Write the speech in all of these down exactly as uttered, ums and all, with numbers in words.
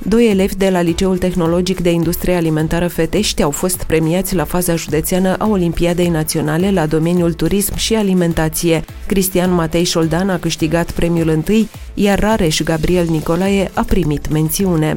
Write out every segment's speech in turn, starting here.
Doi elevi de la Liceul Tehnologic de Industrie Alimentară Fetești au fost premiați la faza județeană a Olimpiadei Naționale la domeniul turism și alimentație. Cristian Matei Șoldan a câștigat premiul întâi, iar Rareș Gabriel Nicolae a primit mențiune.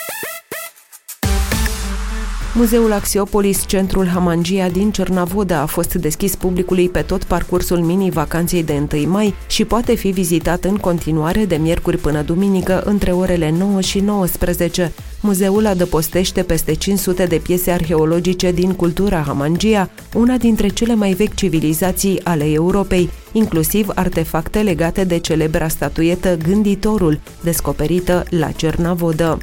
Muzeul Axiopolis, centrul Hamangia din Cernavodă, a fost deschis publicului pe tot parcursul mini-vacanței de întâi mai și poate fi vizitat în continuare de miercuri până duminică între orele nouă și nouăsprezece. Muzeul adăpostește peste cinci sute de piese arheologice din cultura Hamangia, una dintre cele mai vechi civilizații ale Europei, inclusiv artefacte legate de celebra statuietă Gânditorul, descoperită la Cernavodă.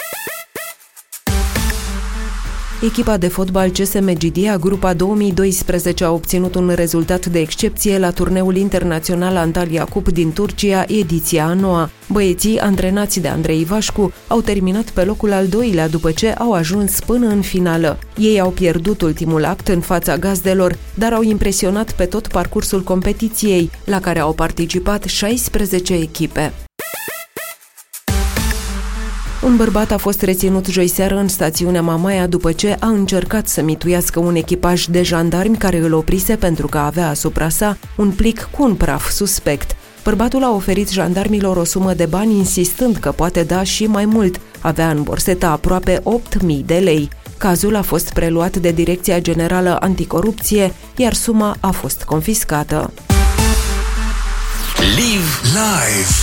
Echipa de fotbal C S Megidia, grupa două mii doisprezece, a obținut un rezultat de excepție la turneul internațional Antalya Cup din Turcia, ediția a noua. Băieții, antrenați de Andrei Ivașcu, au terminat pe locul al doilea după ce au ajuns până în finală. Ei au pierdut ultimul act în fața gazdelor, dar au impresionat pe tot parcursul competiției, la care au participat șaisprezece echipe. Un bărbat a fost reținut joiseară în stațiunea Mamaia după ce a încercat să mituiască un echipaj de jandarmi care îl oprise pentru că avea asupra sa un plic cu un praf suspect. Bărbatul a oferit jandarmilor o sumă de bani insistând că poate da și mai mult. Avea în borsetă aproape opt mii de lei. Cazul a fost preluat de Direcția Generală Anticorupție, iar suma a fost confiscată. Live live.